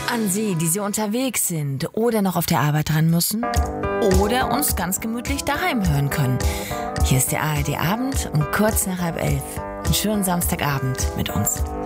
An Sie, die Sie unterwegs sind oder noch auf der Arbeit dran müssen oder uns ganz gemütlich daheim hören können. Hier ist der ARD Abend um kurz nach 10:30. Einen schönen Samstagabend mit uns.